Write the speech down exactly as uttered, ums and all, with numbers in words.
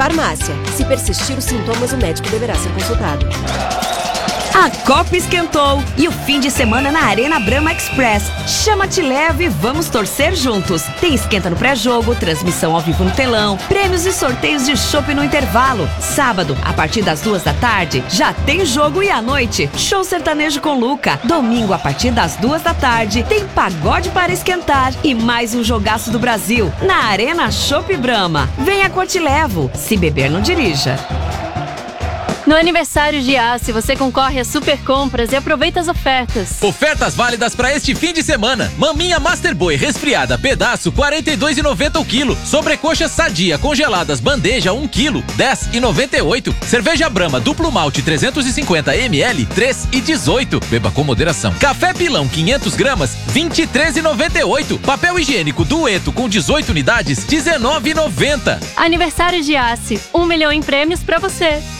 Farmácia. Se persistir os sintomas, o médico deverá ser consultado. A Copa esquentou e o fim de semana na Arena Brahma Express. Chama Te Levo e vamos torcer juntos. Tem esquenta no pré-jogo, transmissão ao vivo no telão, prêmios e sorteios de chopp no intervalo. Sábado, a partir das duas da tarde, já tem jogo e à noite, show sertanejo com Luca. Domingo, a partir das duas da tarde, tem pagode para esquentar e mais um jogaço do Brasil na Arena Chopp Brahma. Venha com Te Levo. Se beber, não dirija. No aniversário de Giasse, você concorre a super compras e aproveita as ofertas. Ofertas válidas para este fim de semana. Maminha Master Boy resfriada, pedaço, quarenta e dois reais e noventa centavos o quilo. Sobrecoxa Sadia congeladas, bandeja, um quilo, dez reais e noventa e oito centavos. Cerveja Brahma duplo malte, trezentos e cinquenta mililitros, três reais e dezoito centavos. Beba com moderação. Café Pilão, quinhentas gramas, vinte e três reais e noventa e oito centavos. Papel higiênico Dueto com dezoito unidades, dezenove reais e noventa centavos. Aniversário de Giasse, um milhão em prêmios para você.